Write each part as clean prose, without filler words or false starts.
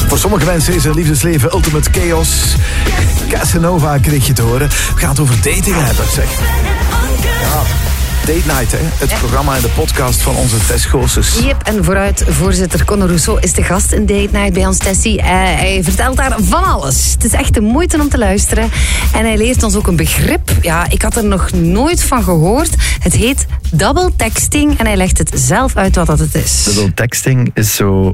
Voor sommige mensen is een liefdesleven ultimate chaos. Casanova kreeg je te horen. We gaan het over dating hebben, zeg. Ja. Date Night, hè? Het programma en de podcast van onze Tess Goossens. Yep, en vooruit, voorzitter Conor Rousseau is de gast in Date Night bij ons, Tessie. Hij vertelt daar van alles. Het is echt de moeite om te luisteren. En hij leert ons ook een begrip. Ja, ik had er nog nooit van gehoord. Het heet double texting en hij legt het zelf uit wat dat het is. Double texting is zo...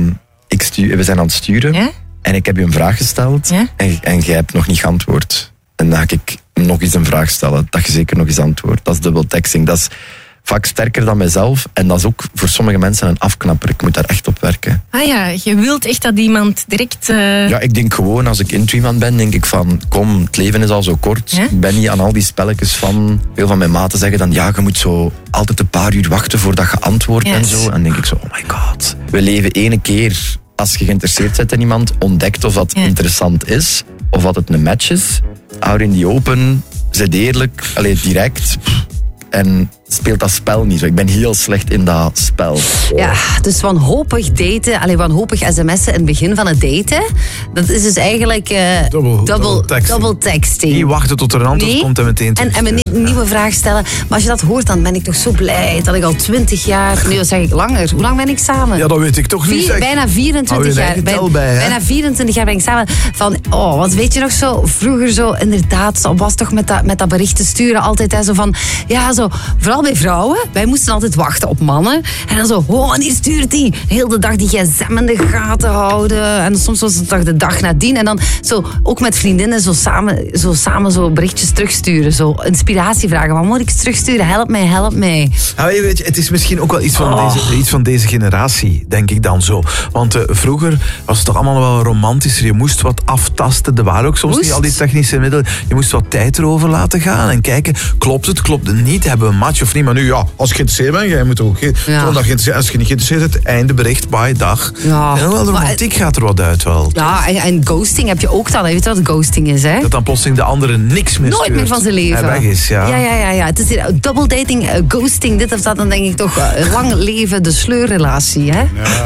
we zijn aan het sturen, ja? En ik heb je een vraag gesteld, ja? en jij hebt nog niet geantwoord. En dan ga ik nog eens een vraag stellen, dat je zeker nog eens antwoordt. Dat is double texting. Dat is vaak sterker dan mijzelf. En dat is ook voor sommige mensen een afknapper. Ik moet daar echt op werken. Ah ja, je wilt echt dat iemand direct... Ja, ik denk gewoon, als ik into iemand ben, denk ik van... Kom, het leven is al zo kort. Ja? Ik ben niet aan al die spelletjes van... Veel van mijn maten zeggen dan... Ja, je moet zo altijd een paar uur wachten voordat je antwoordt en zo. En dan denk ik zo, oh my god. We leven ene keer... Als je geïnteresseerd bent in iemand, ontdekt of dat interessant is. Of dat het een match is. Hou in die open, zet eerlijk, direct. En speelt dat spel niet zo. Ik ben heel slecht in dat spel. Ja, dus wanhopig daten, wanhopig sms'en in het begin van het daten. Dat is dus eigenlijk double texting. Niet wachten tot er een antwoord komt en meteen terug. En een nieuwe vraag stellen. Maar als je dat hoort, dan ben ik toch zo blij dat ik al 20 jaar... Nee, dat zeg ik langer. Hoe lang ben ik samen? Ja, dat weet ik toch niet. Bijna 24 jaar. Bijna 24 jaar ben ik samen. Want weet je nog zo, vroeger zo, inderdaad, was toch met dat berichten sturen altijd zo van... Ja, zo, vooral bij vrouwen. Wij moesten altijd wachten op mannen. En dan zo, wanneer stuurt die? Heel de dag die gsm in de gaten houden. En soms was het toch de dag nadien. En dan zo, ook met vriendinnen zo samen zo berichtjes terugsturen. Zo inspiratievragen. Wat moet ik terugsturen? Help mij. Nou, weet je, het is misschien ook wel iets van deze generatie, denk ik dan zo. Want vroeger was het toch allemaal wel romantischer. Je moest wat aftasten. Er waren ook soms niet al die technische middelen. Je moest wat tijd erover laten gaan en kijken. Klopt het niet? Hebben we een match of niet? Maar nu, ja, als je geïnteresseerd bent, jij moet ook... Als je niet geïnteresseerd bent, einde bericht, bye, dag. Ja. En wel, de romantiek gaat er wat uit wel. Ja, en ghosting heb je ook dan. Je weet wat ghosting is, hè? Dat dan plotseling de andere niks meer nooit meer van zijn leven. Hij weg is, ja. Ja. Het is hier double dating, ghosting, dit of dat. Dan denk ik toch, lang leven de sleurrelatie, hè? Ja.